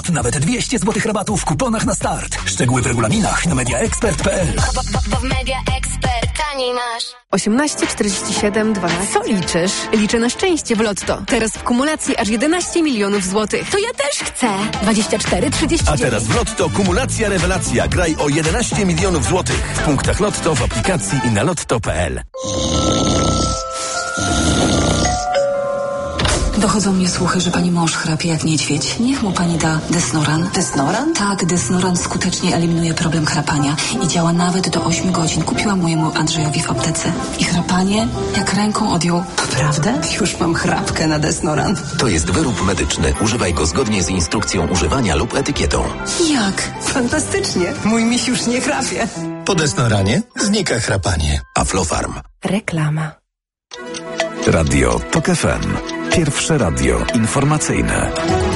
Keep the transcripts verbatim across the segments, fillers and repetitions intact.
Nawet dwieście złotych rabatu w kuponach na start. Szczegóły w regulaminach na media expert kropka p l. Bo w Media Expert taniej masz. osiemnaście czterdzieści siedem dwanaście. Co liczysz? Liczę na szczęście w Lotto. Teraz w kumulacji aż jedenaście milionów złotych. To ja też chcę. dwadzieścia cztery trzydzieści dziewięć. A teraz w Lotto kumulacja rewelacja. Graj o jedenaście milionów złotych. W punktach Lotto, w aplikacji i na lotto kropka p l. Dochodzą mnie słuchy, że pani mąż chrapie jak niedźwiedź. Niech mu pani da Desnoran. Desnoran? Tak, Desnoran skutecznie eliminuje problem chrapania i działa nawet do ośmiu godzin. Kupiłam mojemu Andrzejowi w aptece. I chrapanie jak ręką odjął. Naprawdę? Już mam chrapkę na Desnoran. To jest wyrób medyczny. Używaj go zgodnie z instrukcją używania lub etykietą. Jak? Fantastycznie. Mój miś już nie chrapie. Po Desnoranie znika chrapanie. Aflofarm. Reklama. Radio Tok F M. Pierwsze radio informacyjne.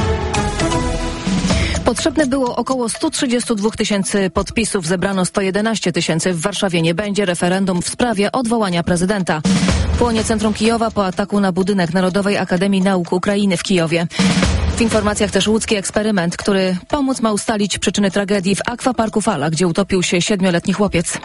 Potrzebne było około sto trzydzieści dwa tysięcy podpisów. Zebrano sto jedenaście tysięcy. W Warszawie nie będzie referendum w sprawie odwołania prezydenta. Płonie centrum Kijowa po ataku na budynek Narodowej Akademii Nauk Ukrainy w Kijowie. W informacjach też łódzki eksperyment, który pomóc ma ustalić przyczyny tragedii w akwaparku Fala, gdzie utopił się siedmioletni chłopiec.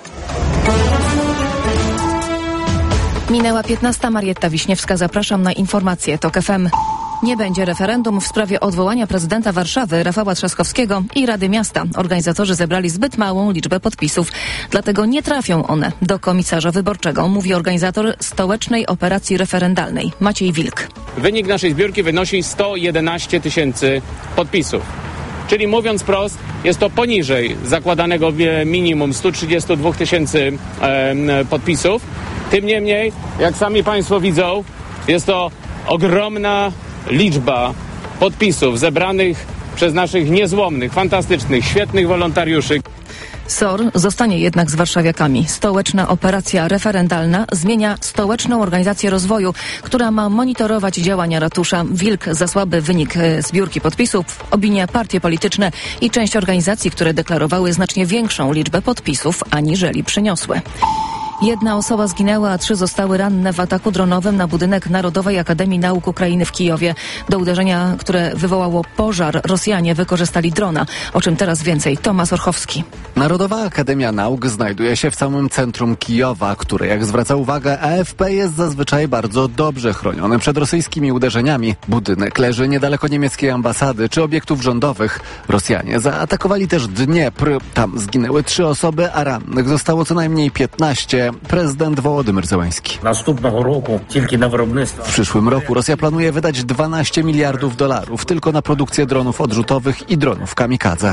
Minęła piętnasta. Marietta Wiśniewska. Zapraszam na informacje Tok F M. Nie będzie referendum w sprawie odwołania prezydenta Warszawy Rafała Trzaskowskiego i Rady Miasta. Organizatorzy zebrali zbyt małą liczbę podpisów, dlatego nie trafią one do komisarza wyborczego, mówi organizator stołecznej operacji referendalnej Maciej Wilk. Wynik naszej zbiórki wynosi sto jedenaście tysięcy podpisów. Czyli mówiąc prost, jest to poniżej zakładanego minimum sto trzydzieści dwa tysięcy e, podpisów. Tym niemniej, jak sami Państwo widzą, jest to ogromna liczba podpisów zebranych przez naszych niezłomnych, fantastycznych, świetnych wolontariuszy. S O R zostanie jednak z warszawiakami. Stołeczna operacja referendalna zmienia Stołeczną Organizację Rozwoju, która ma monitorować działania ratusza. Wilk za słaby wynik zbiórki podpisów obinia partie polityczne i część organizacji, które deklarowały znacznie większą liczbę podpisów, aniżeli przyniosły. Jedna osoba zginęła, a trzy zostały ranne w ataku dronowym na budynek Narodowej Akademii Nauk Ukrainy w Kijowie. Do uderzenia, które wywołało pożar, Rosjanie wykorzystali drona. O czym teraz więcej? Tomasz Orchowski. Narodowa Akademia Nauk znajduje się w samym centrum Kijowa, które, jak zwraca uwagę A F P, jest zazwyczaj bardzo dobrze chronione przed rosyjskimi uderzeniami. Budynek leży niedaleko niemieckiej ambasady czy obiektów rządowych. Rosjanie zaatakowali też Dniepr. Tam zginęły trzy osoby, a rannych zostało co najmniej piętnaście. Prezydent Wołodymyr Zełański. W przyszłym roku Rosja planuje wydać dwanaście miliardów dolarów tylko na produkcję dronów odrzutowych i dronów kamikadze.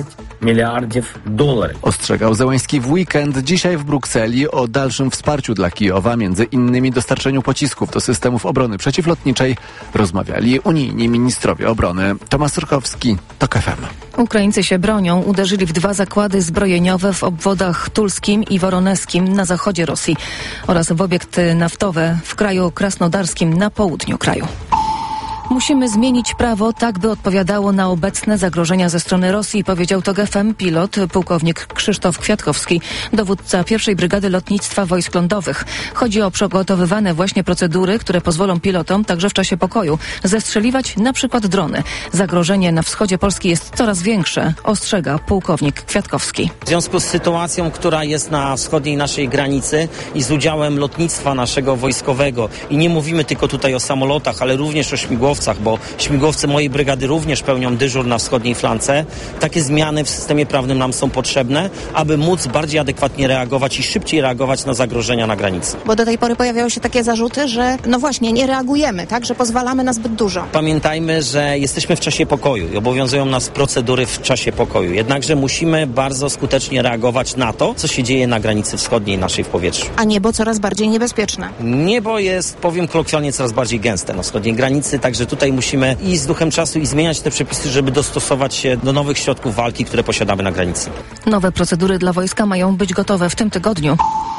Ostrzegał Zełański w weekend. Dzisiaj w Brukseli o dalszym wsparciu dla Kijowa, między innymi dostarczeniu pocisków do systemów obrony przeciwlotniczej, rozmawiali unijni ministrowie obrony. Tomasz Surkowski, Tok F M. Ukraińcy się bronią. Uderzyli w dwa zakłady zbrojeniowe w obwodach tulskim i woroneskim na zachodzie Rosji oraz w obiekty naftowe w kraju krasnodarskim na południu kraju. Musimy zmienić prawo tak, by odpowiadało na obecne zagrożenia ze strony Rosji, powiedział Tok F M pilot pułkownik Krzysztof Kwiatkowski, dowódca pierwszej Brygady Lotnictwa Wojsk Lądowych. Chodzi o przygotowywane właśnie procedury, które pozwolą pilotom także w czasie pokoju zestrzeliwać na przykład drony. Zagrożenie na wschodzie Polski jest coraz większe, ostrzega pułkownik Kwiatkowski. W związku z sytuacją, która jest na wschodniej naszej granicy i z udziałem lotnictwa naszego wojskowego, i nie mówimy tylko tutaj o samolotach, ale również o śmigłowcach, bo śmigłowce mojej brygady również pełnią dyżur na wschodniej flance. Takie zmiany w systemie prawnym nam są potrzebne, aby móc bardziej adekwatnie reagować i szybciej reagować na zagrożenia na granicy. Bo do tej pory pojawiały się takie zarzuty, że no właśnie nie reagujemy, tak, że pozwalamy na zbyt dużo. Pamiętajmy, że jesteśmy w czasie pokoju i obowiązują nas procedury w czasie pokoju. Jednakże musimy bardzo skutecznie reagować na to, co się dzieje na granicy wschodniej naszej w powietrzu. A niebo coraz bardziej niebezpieczne. Niebo jest, powiem kolokwialnie, coraz bardziej gęste na wschodniej granicy, także tutaj musimy iść z duchem czasu i zmieniać te przepisy, żeby dostosować się do nowych środków walki, które posiadamy na granicy. Nowe procedury dla wojska mają być gotowe w tym tygodniu.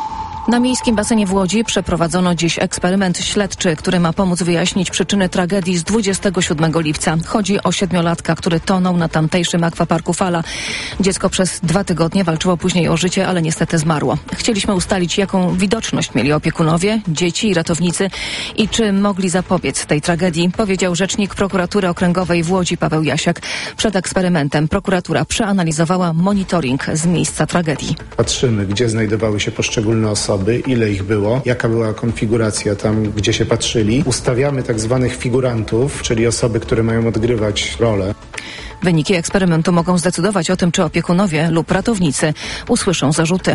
Na miejskim basenie w Łodzi przeprowadzono dziś eksperyment śledczy, który ma pomóc wyjaśnić przyczyny tragedii z dwudziestego siódmego lipca. Chodzi o siedmiolatka, który tonął na tamtejszym akwaparku Fala. Dziecko przez dwa tygodnie walczyło później o życie, ale niestety zmarło. Chcieliśmy ustalić, jaką widoczność mieli opiekunowie, dzieci i ratownicy i czy mogli zapobiec tej tragedii, powiedział rzecznik prokuratury okręgowej w Łodzi Paweł Jasiak. Przed eksperymentem prokuratura przeanalizowała monitoring z miejsca tragedii. Patrzymy, gdzie znajdowały się poszczególne osoby, ile ich było, jaka była konfiguracja tam, gdzie się patrzyli. Ustawiamy tak zwanych figurantów, czyli osoby, które mają odgrywać rolę. Wyniki eksperymentu mogą zdecydować o tym, czy opiekunowie lub ratownicy usłyszą zarzuty.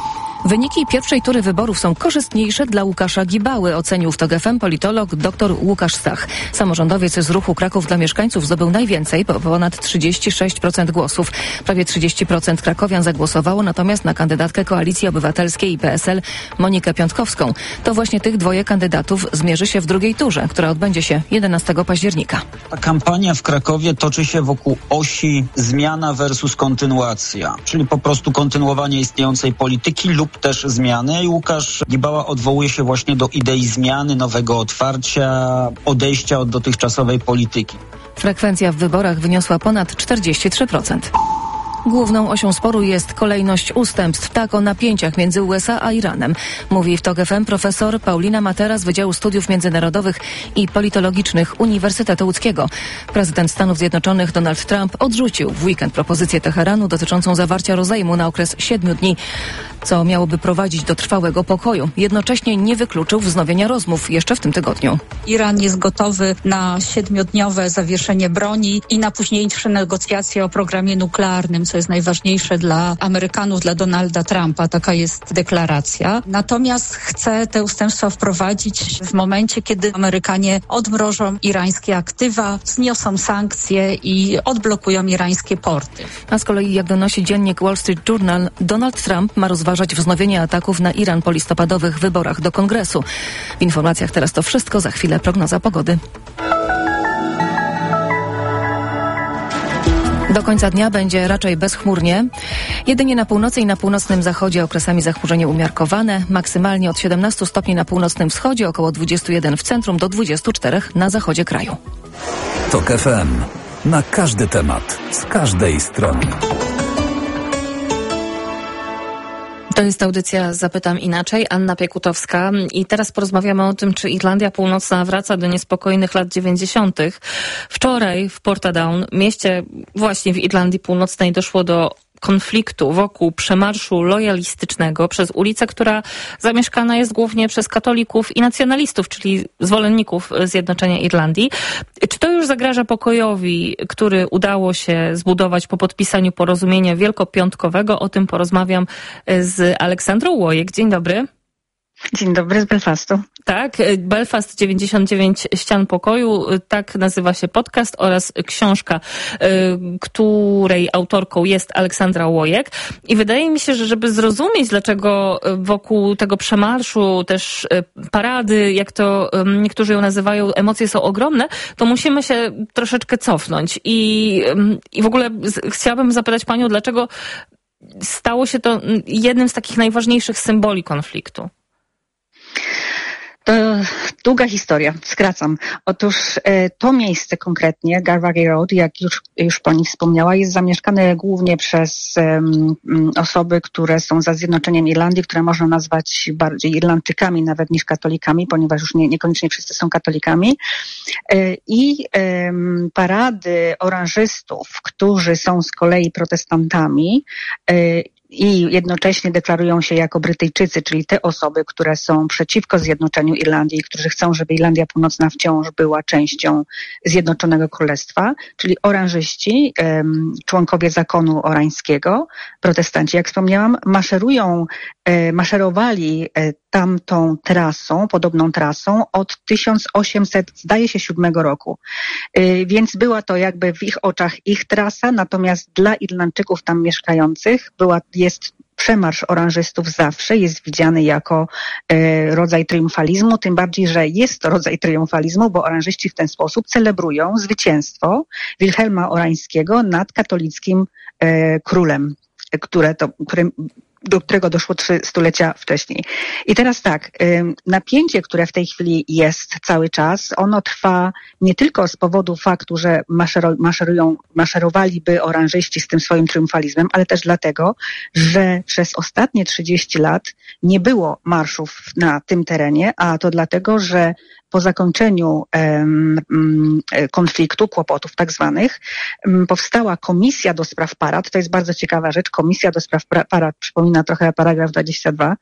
Wyniki pierwszej tury wyborów są korzystniejsze dla Łukasza Gibały, ocenił w TOG F M politolog dr Łukasz Stach. Samorządowiec z ruchu Kraków dla mieszkańców zdobył najwięcej, bo ponad trzydzieści sześć procent głosów. Prawie trzydzieści procent krakowian zagłosowało natomiast na kandydatkę Koalicji Obywatelskiej i P S L Monikę Piątkowską. To właśnie tych dwoje kandydatów zmierzy się w drugiej turze, która odbędzie się jedenastego października. Ta kampania w Krakowie toczy się wokół osi zmiana versus kontynuacja, czyli po prostu kontynuowanie istniejącej polityki lub też zmiany. I Łukasz Gibała odwołuje się właśnie do idei zmiany, nowego otwarcia, odejścia od dotychczasowej polityki. Frekwencja w wyborach wyniosła ponad czterdzieści trzy procent. Główną osią sporu jest kolejność ustępstw, tak o napięciach między U S A a Iranem. Mówi w TOG F M profesor Paulina Matera z Wydziału Studiów Międzynarodowych i Politologicznych Uniwersytetu Łódzkiego. Prezydent Stanów Zjednoczonych Donald Trump odrzucił w weekend propozycję Teheranu dotyczącą zawarcia rozejmu na okres siedmiu dni, co miałoby prowadzić do trwałego pokoju. Jednocześnie nie wykluczył wznowienia rozmów jeszcze w tym tygodniu. Iran jest gotowy na siedmiodniowe zawieszenie broni i na późniejsze negocjacje o programie nuklearnym, co jest najważniejsze dla Amerykanów, dla Donalda Trumpa. Taka jest deklaracja. Natomiast chce te ustępstwa wprowadzić w momencie, kiedy Amerykanie odmrożą irańskie aktywa, zniosą sankcje i odblokują irańskie porty. A z kolei, jak donosi dziennik Wall Street Journal, Donald Trump ma rozważać wznowienie ataków na Iran po listopadowych wyborach do Kongresu. W informacjach teraz to wszystko, za chwilę prognoza pogody. Do końca dnia będzie raczej bezchmurnie. Jedynie na północy i na północnym zachodzie okresami zachmurzenie umiarkowane. Maksymalnie od siedemnastu stopni na północnym wschodzie, około dwudziestu jeden w centrum do dwudziestu czterech na zachodzie kraju. TOG F M. Na każdy temat, z każdej strony. To jest audycja Zapytam Inaczej. Anna Piekutowska. I teraz porozmawiamy o tym, czy Irlandia Północna wraca do niespokojnych lat dziewięćdziesiątych. Wczoraj w Portadown, mieście właśnie w Irlandii Północnej, doszło do konfliktu wokół przemarszu lojalistycznego przez ulicę, która zamieszkana jest głównie przez katolików i nacjonalistów, czyli zwolenników zjednoczenia Irlandii. Czy to już zagraża pokojowi, który udało się zbudować po podpisaniu porozumienia wielkopiątkowego? O tym porozmawiam z Aleksandrą Łojek. Dzień dobry. Dzień dobry, z Belfastu. Tak, Belfast dziewięćdziesiąt dziewięć ścian pokoju, tak nazywa się podcast oraz książka, której autorką jest Aleksandra Łojek. I wydaje mi się, że żeby zrozumieć, dlaczego wokół tego przemarszu, też parady, jak to niektórzy ją nazywają, emocje są ogromne, to musimy się troszeczkę cofnąć. I, i w ogóle chciałabym zapytać panią, dlaczego stało się to jednym z takich najważniejszych symboli konfliktu? To długa historia, skracam. Otóż e, to miejsce konkretnie, Garvaghy Road, jak już, już pani wspomniała, jest zamieszkane głównie przez um, osoby, które są za zjednoczeniem Irlandii, które można nazwać bardziej Irlandczykami nawet niż katolikami, ponieważ już nie, niekoniecznie wszyscy są katolikami. E, I e, parady oranżystów, którzy są z kolei protestantami, e, i jednocześnie deklarują się jako Brytyjczycy, czyli te osoby, które są przeciwko zjednoczeniu Irlandii, którzy chcą, żeby Irlandia Północna wciąż była częścią Zjednoczonego Królestwa, czyli oranżyści, członkowie zakonu orańskiego, protestanci, jak wspomniałam, maszerują, maszerowali tamtą trasą, podobną trasą od tysiąc osiemset, zdaje się, siódmego roku. Więc była to jakby w ich oczach ich trasa, natomiast dla Irlandczyków tam mieszkających była, jest przemarsz oranżystów zawsze, jest widziany jako e, rodzaj triumfalizmu, tym bardziej, że jest to rodzaj triumfalizmu, bo oranżyści w ten sposób celebrują zwycięstwo Wilhelma Orańskiego nad katolickim e, królem, które to, który do którego doszło trzy stulecia wcześniej. I teraz tak, napięcie, które w tej chwili jest cały czas, ono trwa nie tylko z powodu faktu, że maszeru, maszerują, maszerowaliby oranżyści z tym swoim triumfalizmem, ale też dlatego, że przez ostatnie trzydzieści lat nie było marszów na tym terenie, a to dlatego, że po zakończeniu um, um, konfliktu, kłopotów tak zwanych, um, powstała komisja do spraw parad. To jest bardzo ciekawa rzecz. Komisja do spraw parad przypomina trochę paragraf dwadzieścia dwa,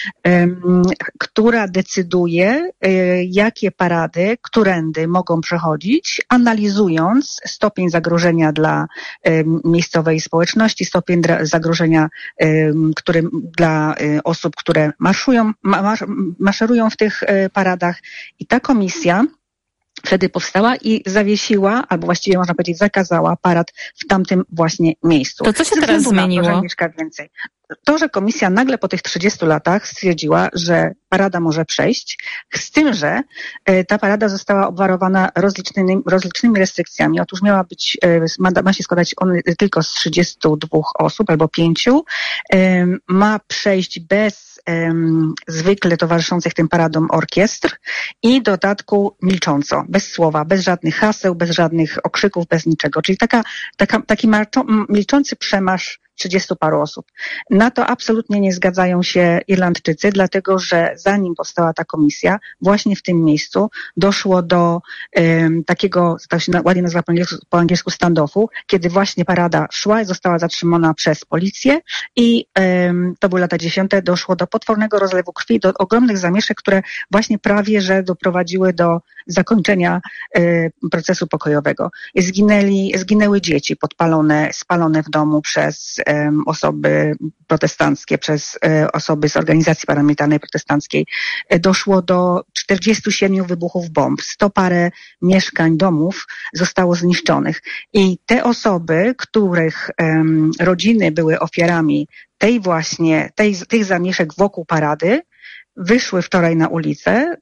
um, która decyduje, um, jakie parady, którędy mogą przechodzić, analizując stopień zagrożenia dla um, miejscowej społeczności, stopień dra- zagrożenia um, który, dla um, osób, które marszują, ma, maszerują w tych um, paradach. I tak komisja wtedy powstała i zawiesiła, albo właściwie można powiedzieć zakazała parad w tamtym właśnie miejscu. To co się teraz zmieniło? To, że mieszka więcej. To, że komisja nagle po tych trzydziestu latach stwierdziła, że parada może przejść, z tym, że e, ta parada została obwarowana rozlicznymi, rozlicznymi restrykcjami. Otóż miała być, e, ma, ma się składać on tylko z trzydziestu dwóch osób albo pięciu. E, ma przejść bez e, zwykle towarzyszących tym paradom orkiestr i w dodatku milcząco, bez słowa, bez żadnych haseł, bez żadnych okrzyków, bez niczego. Czyli taka, taka, taki marczo, milczący przemarsz trzydziestu paru osób. Na to absolutnie nie zgadzają się Irlandczycy, dlatego że zanim powstała ta komisja, właśnie w tym miejscu doszło do um, takiego, to się ładnie nazywa po angielsku, po angielsku standoffu, kiedy właśnie parada szła i została zatrzymana przez policję i um, to były lata dziesiąte, doszło do potwornego rozlewu krwi, do ogromnych zamieszek, które właśnie prawie, że doprowadziły do zakończenia y, procesu pokojowego. Zginęli, zginęły dzieci podpalone, spalone w domu przez um, osoby protestanckie, przez um, osoby z organizacji paramilitarnej protestanckiej. Doszło do czterdziestu siedmiu wybuchów bomb, sto parę mieszkań, domów zostało zniszczonych. I te osoby, których um, rodziny były ofiarami tej właśnie, tej, tych zamieszek wokół parady, wyszły wczoraj na ulicę.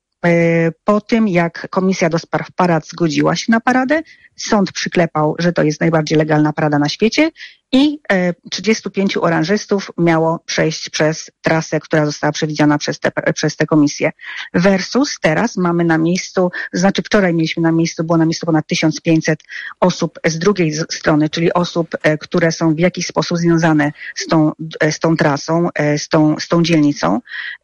Po tym, jak Komisja do Spraw Parad zgodziła się na paradę, sąd przyklepał, że to jest najbardziej legalna parada na świecie i trzydziestu pięciu oranżystów miało przejść przez trasę, która została przewidziana przez te, przez tę komisję. Versus teraz mamy na miejscu, to znaczy wczoraj mieliśmy na miejscu, było na miejscu ponad tysiąc pięćset osób z drugiej strony, czyli osób, które są w jakiś sposób związane z tą, z tą trasą, z tą, z tą dzielnicą.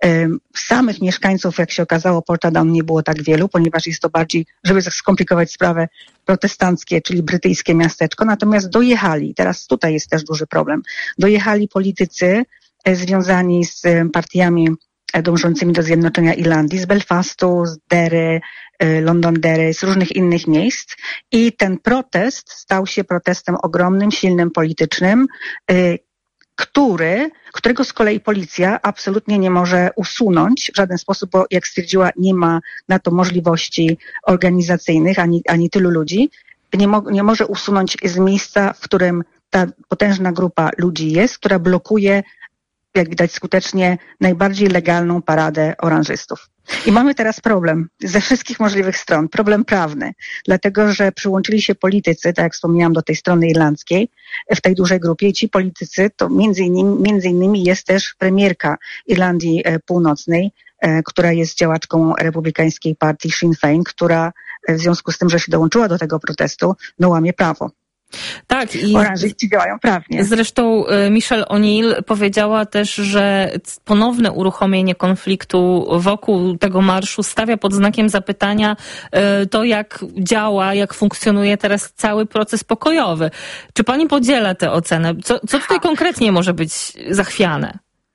Samych mieszkańców, jak się okazało, Portadown nie było tak wielu, ponieważ jest to bardziej, żeby skomplikować sprawę, protestanckie, czyli brytyjskie miasteczko, natomiast dojechali, teraz tutaj jest też duży problem, dojechali politycy e, związani z e, partiami e, dążącymi do zjednoczenia Irlandii, z Belfastu, z Derry, e, Londonderry, z różnych innych miejsc i ten protest stał się protestem ogromnym, silnym, politycznym, e, który, którego z kolei policja absolutnie nie może usunąć w żaden sposób, bo jak stwierdziła, nie ma na to możliwości organizacyjnych ani, ani tylu ludzi, nie, mo- nie może usunąć z miejsca, w którym ta potężna grupa ludzi jest, która blokuje, jak widać skutecznie, najbardziej legalną paradę oranżystów. I mamy teraz problem ze wszystkich możliwych stron, problem prawny, dlatego że przyłączyli się politycy, tak jak wspomniałam, do tej strony irlandzkiej, w tej dużej grupie i ci politycy to między innymi, między innymi jest też premierka Irlandii Północnej, która jest działaczką republikańskiej partii Sinn Féin, która w związku z tym, że się dołączyła do tego protestu, no łamie prawo. Tak, i oranżyści działają prawnie. Zresztą Michelle O'Neill powiedziała też, że ponowne uruchomienie konfliktu wokół tego marszu stawia pod znakiem zapytania to, jak działa, jak funkcjonuje teraz cały proces pokojowy. Czy pani podziela tę ocenę? Co, co tutaj konkretnie może być zachwiane?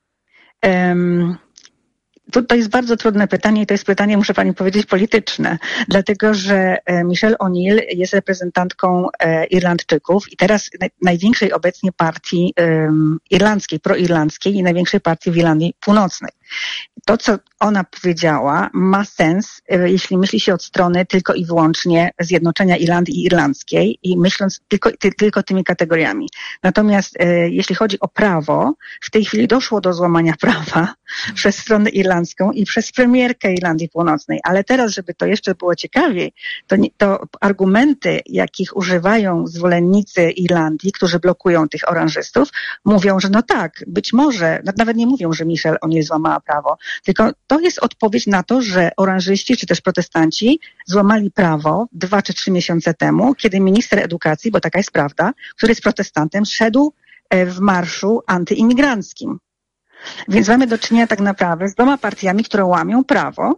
Um... To, to jest bardzo trudne pytanie i to jest pytanie, muszę pani powiedzieć, polityczne, dlatego że Michelle O'Neill jest reprezentantką e, Irlandczyków i teraz naj, największej obecnie partii um, irlandzkiej, proirlandzkiej i największej partii w Irlandii Północnej. To, co ona powiedziała, ma sens, jeśli myśli się od strony tylko i wyłącznie zjednoczenia Irlandii Irlandzkiej i myśląc tylko, ty, tylko tymi kategoriami. Natomiast e, jeśli chodzi o prawo, w tej chwili doszło do złamania prawa przez stronę irlandzką i przez premierkę Irlandii Północnej. Ale teraz, żeby to jeszcze było ciekawiej, to, nie, to argumenty, jakich używają zwolennicy Irlandii, którzy blokują tych oranżystów, mówią, że no tak, być może, nawet nie mówią, że Michelle o niej złamała prawo, tylko to jest odpowiedź na to, że oranżyści czy też protestanci złamali prawo dwa czy trzy miesiące temu, kiedy minister edukacji, bo taka jest prawda, który jest protestantem, szedł w marszu antyimigranckim. Więc mamy do czynienia tak naprawdę z dwoma partiami, które łamią prawo.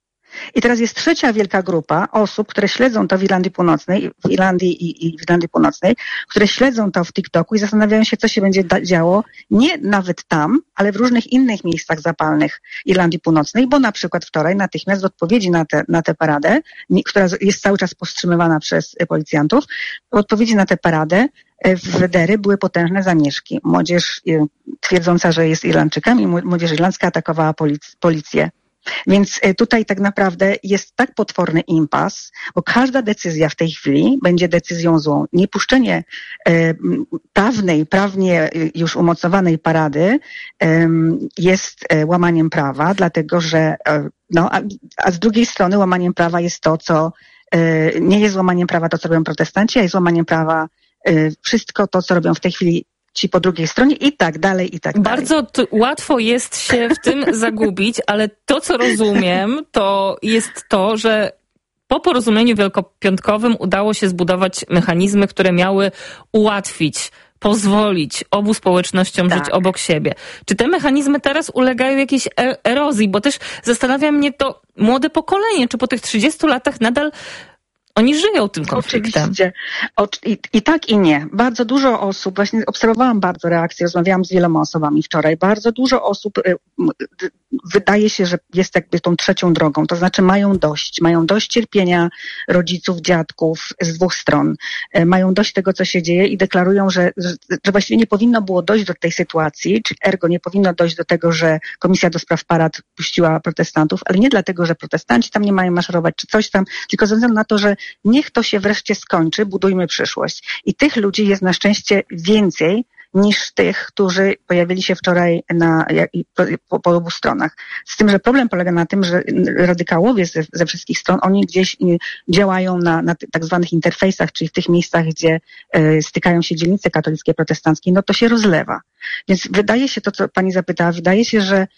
I teraz jest trzecia wielka grupa osób, które śledzą to w Irlandii Północnej, w Irlandii i, i w Irlandii Północnej, które śledzą to w TikToku i zastanawiają się, co się będzie da- działo, nie nawet tam, ale w różnych innych miejscach zapalnych Irlandii Północnej, bo na przykład wczoraj natychmiast w odpowiedzi na tę na tę paradę, która jest cały czas powstrzymywana przez policjantów, w odpowiedzi na tę paradę w Derry były potężne zamieszki. Młodzież twierdząca, że jest Irlandczykami, młodzież irlandzka atakowała polic- policję. Więc tutaj tak naprawdę jest tak potworny impas, bo każda decyzja w tej chwili będzie decyzją złą. Niepuszczenie e, prawnej, prawnie już umocowanej parady e, jest e, łamaniem prawa, dlatego że e, no, a, a z drugiej strony łamaniem prawa jest to, co e, nie jest łamaniem prawa to, co robią protestanci, a jest łamaniem prawa e, wszystko to, co robią w tej chwili ci po drugiej stronie i tak dalej, i tak dalej. Bardzo t- łatwo jest się w tym zagubić, ale to, co rozumiem, to jest to, że po porozumieniu wielkopiątkowym udało się zbudować mechanizmy, które miały ułatwić, pozwolić obu społecznościom tak. żyć obok siebie. Czy te mechanizmy teraz ulegają jakiejś er- erozji? Bo też zastanawia mnie to młode pokolenie, czy po tych trzydziestu latach nadal oni żyją tym konfliktem. Oczywiście. I, I tak i nie. Bardzo dużo osób, właśnie obserwowałam bardzo reakcje, rozmawiałam z wieloma osobami wczoraj, bardzo dużo osób y, y, wydaje się, że jest jakby tą trzecią drogą, to znaczy mają dość, mają dość cierpienia rodziców, dziadków z dwóch stron, y, mają dość tego, co się dzieje i deklarują, że, że, że właściwie nie powinno było dojść do tej sytuacji, czy ergo nie powinno dojść do tego, że Komisja do Spraw Parad puściła protestantów, ale nie dlatego, że protestanci tam nie mają maszerować, czy coś tam, tylko ze względu na to, że niech to się wreszcie skończy, budujmy przyszłość. I tych ludzi jest na szczęście więcej niż tych, którzy pojawili się wczoraj na, po, po obu stronach. Z tym, że problem polega na tym, że radykałowie ze, ze wszystkich stron, oni gdzieś działają na, na tak zwanych interfejsach, czyli w tych miejscach, gdzie e, stykają się dzielnice katolickie, protestanckie, no to się rozlewa. Więc wydaje się, to co pani zapytała, wydaje się, że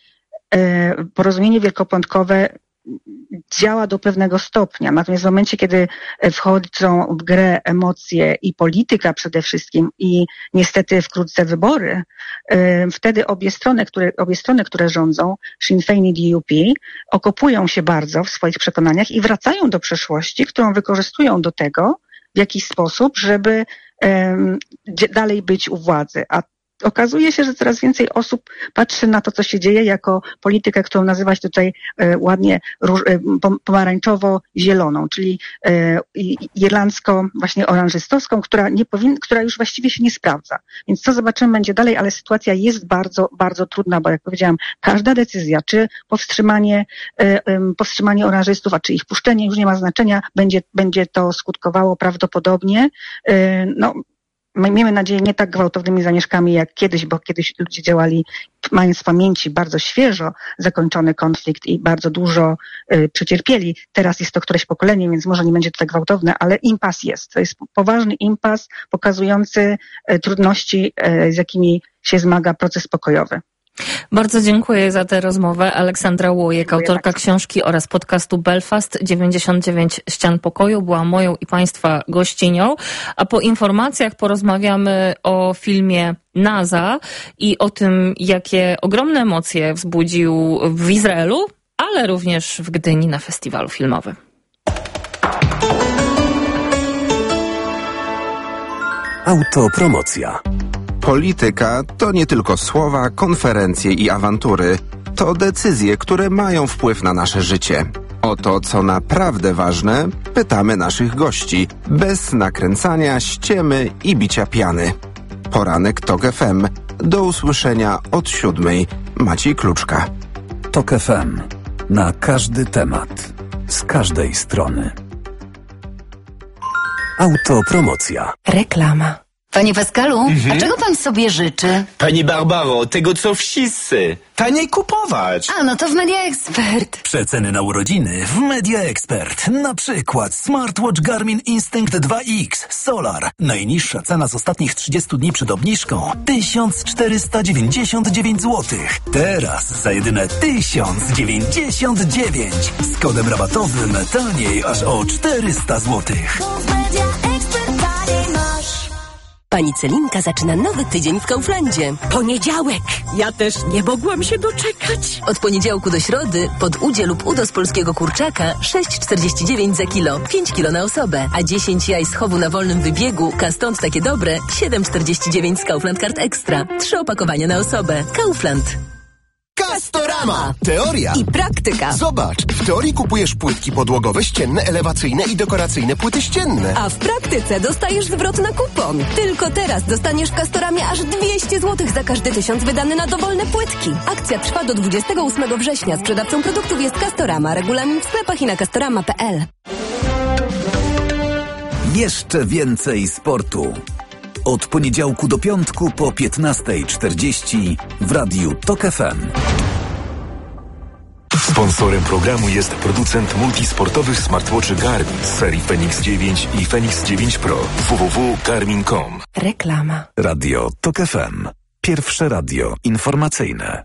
e, porozumienie wielkopiątkowe działa do pewnego stopnia. Natomiast w momencie, kiedy wchodzą w grę emocje i polityka przede wszystkim i niestety wkrótce wybory, wtedy obie strony, które, obie strony, które rządzą, Sinn Féin i D U P, okopują się bardzo w swoich przekonaniach i wracają do przeszłości, którą wykorzystują do tego w jakiś sposób, żeby um, dalej być u władzy. A okazuje się, że coraz więcej osób patrzy na to, co się dzieje, jako politykę, którą nazywać tutaj e, ładnie róż, e, pomarańczowo-zieloną, czyli e, irlandzko właśnie oranżystowską, która nie powin, która już właściwie się nie sprawdza. Więc co zobaczymy będzie dalej, ale sytuacja jest bardzo, bardzo trudna, bo jak powiedziałam, każda decyzja, czy powstrzymanie, e, e, powstrzymanie oranżystów, a czy ich puszczenie już nie ma znaczenia, będzie, będzie to skutkowało prawdopodobnie, e, no, miejmy nadzieję, nie tak gwałtownymi zamieszkami jak kiedyś, bo kiedyś ludzie działali, mając w pamięci bardzo świeżo zakończony konflikt i bardzo dużo y, przecierpieli. Teraz jest to któreś pokolenie, więc może nie będzie to tak gwałtowne, ale impas jest. To jest poważny impas pokazujący y, trudności, y, z jakimi się zmaga proces pokojowy. Bardzo dziękuję za tę rozmowę. Aleksandra Łojek, autorka bardzo. książki oraz podcastu Belfast dziewięćdziesiąt dziewięć ścian pokoju, była moją i Państwa gościnią. A po informacjach porozmawiamy o filmie NASA i o tym, jakie ogromne emocje wzbudził w Izraelu, ale również w Gdyni na festiwalu filmowym. Autopromocja. Polityka to nie tylko słowa, konferencje i awantury. To decyzje, które mają wpływ na nasze życie. O to, co naprawdę ważne, pytamy naszych gości, bez nakręcania, ściemy i bicia piany. Poranek Tok F M. Do usłyszenia od siódmej. Maciej Kluczka. TOK F M. Na każdy temat. Z każdej strony. Autopromocja. Reklama. Panie Pascalu, Mhm. a czego pan sobie życzy? Pani Barbaro, tego co wszyscy. Taniej kupować. A, no to w Media Expert. Przeceny na urodziny w Media Expert. Na przykład smartwatch Garmin Instinct dwa X Solar. Najniższa cena z ostatnich trzydziestu dni przed obniżką tysiąc czterysta dziewięćdziesiąt dziewięć złotych. Teraz za jedyne tysiąc dziewięćdziesiąt dziewięć. Z kodem rabatowym taniej aż o czterysta złotych. Pani Celinka zaczyna nowy tydzień w Kauflandzie. Poniedziałek! Ja też nie mogłam się doczekać. Od poniedziałku do środy pod udzie lub udo z polskiego kurczaka sześć czterdzieści dziewięć za kilo, pięć kilo na osobę, a dziesięć jaj z chowu na wolnym wybiegu, ka stąd takie dobre, siedem czterdzieści dziewięć z Kaufland Card Extra. Trzy opakowania na osobę. Kaufland. Castorama! Teoria I praktyka. Zobacz, w teorii kupujesz płytki podłogowe, ścienne, elewacyjne i dekoracyjne płyty ścienne. A w praktyce dostajesz zwrot na kupon. Tylko teraz dostaniesz w Castoramie aż dwieście złotych za każdy tysiąc wydany na dowolne płytki. Akcja trwa do dwudziestego ósmego września. Sprzedawcą produktów jest Castorama. Regulamin w sklepach i na castorama kropka p l. Jeszcze więcej sportu. Od poniedziałku do piątku po piętnasta czterdzieści w Radiu TOK F M. Sponsorem programu jest producent multisportowych smartwatchy Garmin z serii Fenix dziewięć i Fenix dziewięć Pro. w w w kropka garmin kropka com. Reklama. Radio TOK F M. Pierwsze radio informacyjne.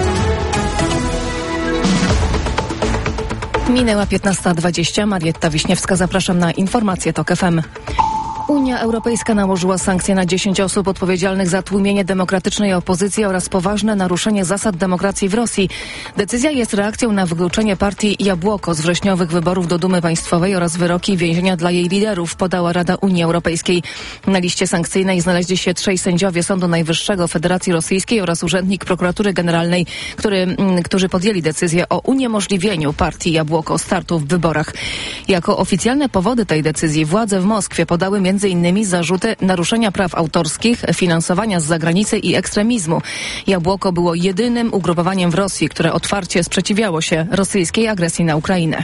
Minęła piętnasta dwadzieścia. Marietta Wiśniewska, zapraszam na informacje TOK F M. Unia Europejska nałożyła sankcje na dziesięć osób odpowiedzialnych za tłumienie demokratycznej opozycji oraz poważne naruszenie zasad demokracji w Rosji. Decyzja jest reakcją na wykluczenie partii Jabłoko z wrześniowych wyborów do Dumy Państwowej oraz wyroki więzienia dla jej liderów, podała Rada Unii Europejskiej. Na liście sankcyjnej znaleźli się trzej sędziowie Sądu Najwyższego Federacji Rosyjskiej oraz urzędnik Prokuratury Generalnej, który, którzy podjęli decyzję o uniemożliwieniu partii Jabłoko startu w wyborach. Jako oficjalne powody tej decyzji władze w Moskwie podały między Między innymi zarzuty naruszenia praw autorskich, finansowania z zagranicy i ekstremizmu. Jabłoko było jedynym ugrupowaniem w Rosji, które otwarcie sprzeciwiało się rosyjskiej agresji na Ukrainę.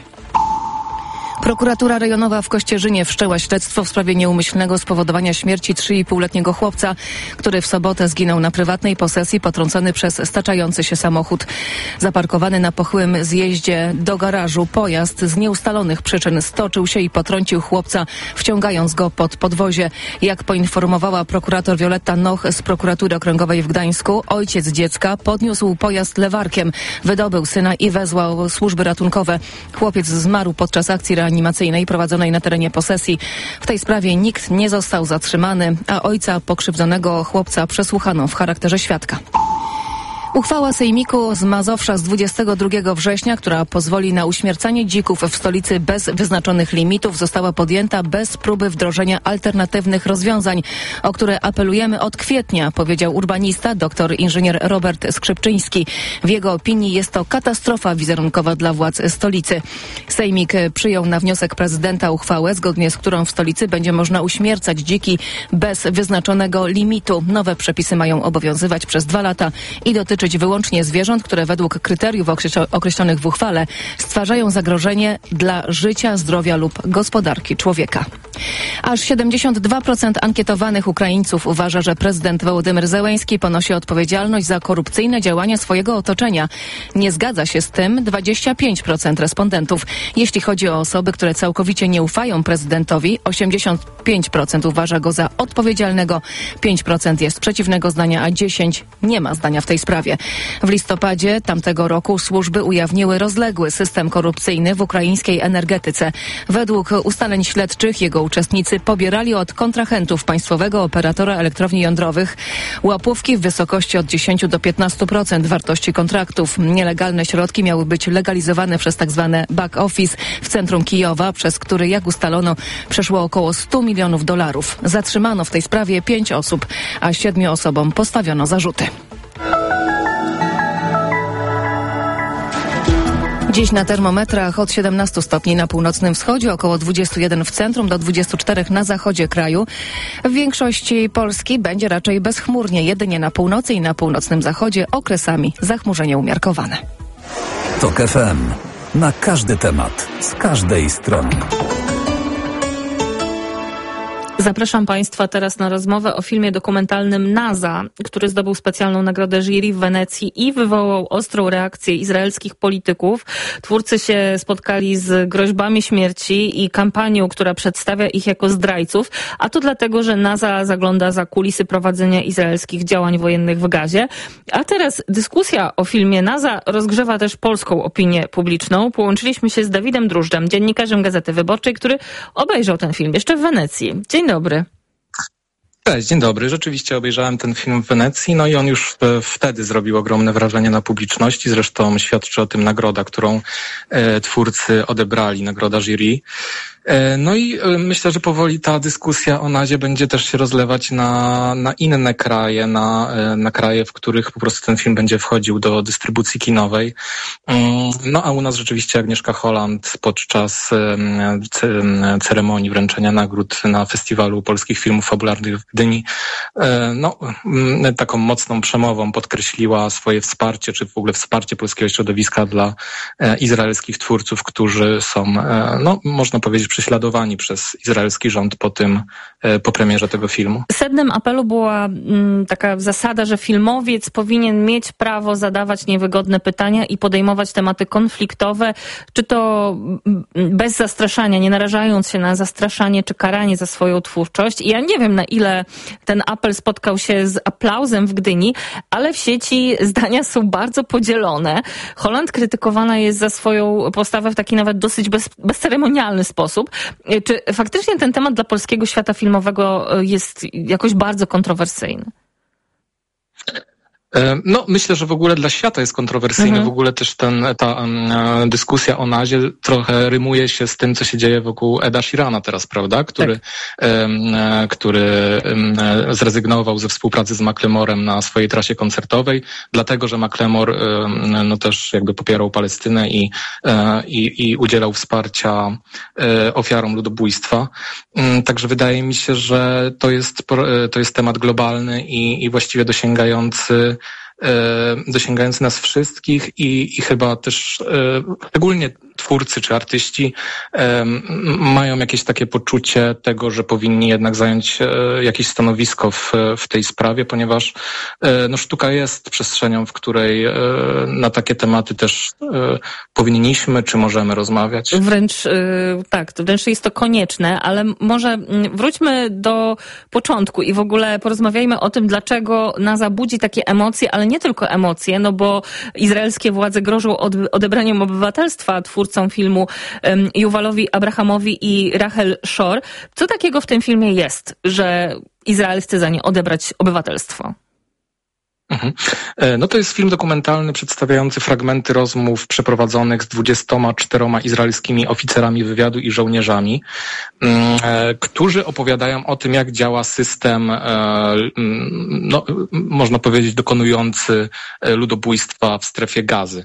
Prokuratura rejonowa w Kościerzynie wszczęła śledztwo w sprawie nieumyślnego spowodowania śmierci trzyipółletniego chłopca, który w sobotę zginął na prywatnej posesji potrącony przez staczający się samochód. Zaparkowany na pochyłym zjeździe do garażu pojazd z nieustalonych przyczyn stoczył się i potrącił chłopca, wciągając go pod podwozie. Jak poinformowała prokurator Wioletta Noch z prokuratury okręgowej w Gdańsku, ojciec dziecka podniósł pojazd lewarkiem, wydobył syna i wezwał służby ratunkowe. Chłopiec zmarł podczas akcji reanimacyjnej animacyjnej prowadzonej na terenie posesji. W tej sprawie nikt nie został zatrzymany, a ojca pokrzywdzonego chłopca przesłuchano w charakterze świadka. Uchwała Sejmiku z Mazowsza z dwudziestego drugiego września, która pozwoli na uśmiercanie dzików w stolicy bez wyznaczonych limitów, została podjęta bez próby wdrożenia alternatywnych rozwiązań, o które apelujemy od kwietnia, powiedział urbanista dr inżynier Robert Skrzypczyński. W jego opinii jest to katastrofa wizerunkowa dla władz stolicy. Sejmik przyjął na wniosek prezydenta uchwałę, zgodnie z którą w stolicy będzie można uśmiercać dziki bez wyznaczonego limitu. Nowe przepisy mają obowiązywać przez dwa lata i dotyczyć wyłącznie zwierząt, które według kryteriów określonych w uchwale stwarzają zagrożenie dla życia, zdrowia lub gospodarki człowieka. Aż siedemdziesiąt dwa procent ankietowanych Ukraińców uważa, że prezydent Wołodymyr Zełenski ponosi odpowiedzialność za korupcyjne działania swojego otoczenia. Nie zgadza się z tym dwadzieścia pięć procent respondentów. Jeśli chodzi o osoby, które całkowicie nie ufają prezydentowi, osiemdziesiąt pięć procent uważa go za odpowiedzialnego, pięć procent jest przeciwnego zdania, a dziesięć procent nie ma zdania w tej sprawie. W listopadzie tamtego roku służby ujawniły rozległy system korupcyjny w ukraińskiej energetyce. Według ustaleń śledczych jego uczestnicy pobierali od kontrahentów państwowego operatora elektrowni jądrowych łapówki w wysokości od dziesięć do piętnastu procent wartości kontraktów. Nielegalne środki miały być legalizowane przez tzw. back office w centrum Kijowa, przez który, jak ustalono, przeszło około stu milionów dolarów. Zatrzymano w tej sprawie pięć osób, a siedmiu osobom postawiono zarzuty. Dziś na termometrach od siedemnastu stopni na północnym wschodzie, około dwudziestu jeden w centrum do dwudziestu czterech na zachodzie kraju. W większości Polski będzie raczej bezchmurnie, jedynie na północy i na północnym zachodzie okresami zachmurzenie umiarkowane. TOK F M. Na każdy temat, z każdej strony. Zapraszam Państwa teraz na rozmowę o filmie dokumentalnym NASA, który zdobył specjalną nagrodę jury w Wenecji i wywołał ostrą reakcję izraelskich polityków. Twórcy się spotkali z groźbami śmierci i kampanią, która przedstawia ich jako zdrajców, a to dlatego, że NASA zagląda za kulisy prowadzenia izraelskich działań wojennych w Gazie. A teraz dyskusja o filmie NASA rozgrzewa też polską opinię publiczną. Połączyliśmy się z Dawidem Drużdżem, dziennikarzem Gazety Wyborczej, który obejrzał ten film jeszcze w Wenecji. Dzień dobry. Dobry. Cześć, dzień dobry. Rzeczywiście obejrzałem ten film w Wenecji, no i on już wtedy zrobił ogromne wrażenie na publiczności. Zresztą świadczy o tym nagroda, którą e, twórcy odebrali, nagroda jury. E, no i e, myślę, że powoli ta dyskusja o nazie będzie też się rozlewać na, na inne kraje, na, e, na kraje, w których po prostu ten film będzie wchodził do dystrybucji kinowej. E, no a u nas rzeczywiście Agnieszka Holland podczas e, c- ceremonii wręczenia nagród na Festiwalu Polskich Filmów Fabularnych w Gdyni, e, no m, taką mocną przemową podkreśliła swoje wsparcie, czy w ogóle wsparcie polskiego środowiska dla e, izraelskich twórców, którzy są, e, no można powiedzieć, prześladowani przez izraelski rząd po tym, po premierze tego filmu. Sednem apelu była m, taka zasada, że filmowiec powinien mieć prawo zadawać niewygodne pytania i podejmować tematy konfliktowe, czy to bez zastraszania, nie narażając się na zastraszanie czy karanie za swoją twórczość. I ja nie wiem, na ile ten apel spotkał się z aplauzem w Gdyni, ale w sieci zdania są bardzo podzielone. Holland krytykowana jest za swoją postawę w taki nawet dosyć bez, bezceremonialny sposób. Czy faktycznie ten temat dla polskiego świata filmowego jest jakoś bardzo kontrowersyjny? No, myślę, że w ogóle dla świata jest kontrowersyjny. Mhm. W ogóle też ten, ta um, dyskusja o nazie trochę rymuje się z tym, co się dzieje wokół Eda Sheerana teraz, prawda? Który, tak. um, który um, zrezygnował ze współpracy z Macklemorem na swojej trasie koncertowej, dlatego, że Macklemore um, no też jakby popierał Palestynę i, um, i, i udzielał wsparcia um, ofiarom ludobójstwa. Um, także wydaje mi się, że to jest, to jest temat globalny i, i właściwie dosięgający dosięgający nas wszystkich i, i chyba też e, szczególnie twórcy czy artyści e, mają jakieś takie poczucie tego, że powinni jednak zająć e, jakieś stanowisko w, w tej sprawie, ponieważ e, no, sztuka jest przestrzenią, w której e, na takie tematy też e, powinniśmy czy możemy rozmawiać. Wręcz e, tak, wręcz jest to konieczne, ale może wróćmy do początku i w ogóle porozmawiajmy o tym, dlaczego NASA budzi takie emocje, ale nie tylko emocje, no bo izraelskie władze grożą od, odebraniem obywatelstwa twórcom filmu um, Yuvalowi Abrahamowi i Rachel Shor. Co takiego w tym filmie jest, że Izrael chce za nie odebrać obywatelstwo? Mhm. No to jest film dokumentalny przedstawiający fragmenty rozmów przeprowadzonych z dwudziestoma czteroma izraelskimi oficerami wywiadu i żołnierzami, którzy opowiadają o tym, jak działa system, no, można powiedzieć, dokonujący ludobójstwa w strefie Gazy.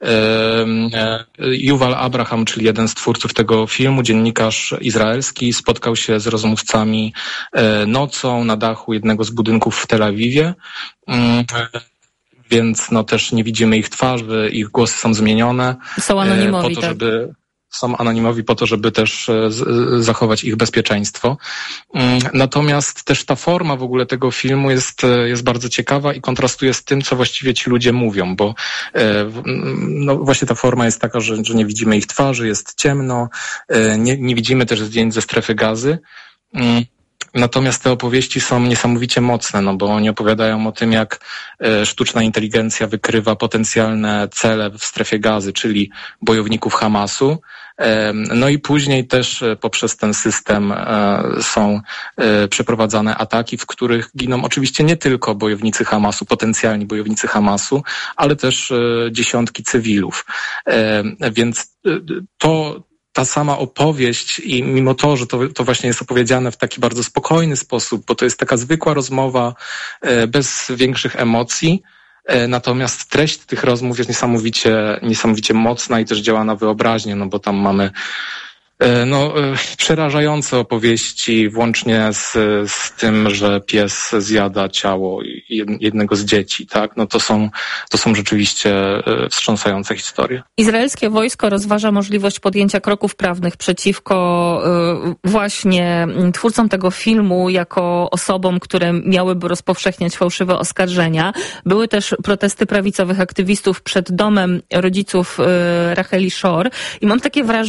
Yuval Abraham, czyli jeden z twórców tego filmu, dziennikarz izraelski, spotkał się z rozmówcami nocą na dachu jednego z budynków w Tel Awiwie, więc no też nie widzimy ich twarzy, ich głosy są zmienione. Są anonimowi, po to, żeby... tak. Są anonimowi po to, żeby też z, zachować ich bezpieczeństwo. Natomiast też ta forma w ogóle tego filmu jest, jest bardzo ciekawa i kontrastuje z tym, co właściwie ci ludzie mówią, bo no właśnie ta forma jest taka, że, że nie widzimy ich twarzy, jest ciemno, nie, nie widzimy też zdjęć ze strefy Gazy. Natomiast te opowieści są niesamowicie mocne, no bo oni opowiadają o tym, jak e, sztuczna inteligencja wykrywa potencjalne cele w strefie Gazy, czyli bojowników Hamasu. E, no i później też e, poprzez ten system e, są e, przeprowadzane ataki, w których giną oczywiście nie tylko bojownicy Hamasu, potencjalni bojownicy Hamasu, ale też e, dziesiątki cywilów. E, więc e, to ta sama opowieść i mimo to, że to, to właśnie jest opowiedziane w taki bardzo spokojny sposób, bo to jest taka zwykła rozmowa e, bez większych emocji, e, natomiast treść tych rozmów jest niesamowicie, niesamowicie mocna i też działa na wyobraźnię, no bo tam mamy e, no, e, przerażające opowieści, włącznie z, z tym, że pies zjada ciało jednego z dzieci, tak? No to są, to są rzeczywiście wstrząsające historie. Izraelskie wojsko rozważa możliwość podjęcia kroków prawnych przeciwko właśnie twórcom tego filmu jako osobom, które miałyby rozpowszechniać fałszywe oskarżenia. Były też protesty prawicowych aktywistów przed domem rodziców Racheli Shore i mam takie wrażenie,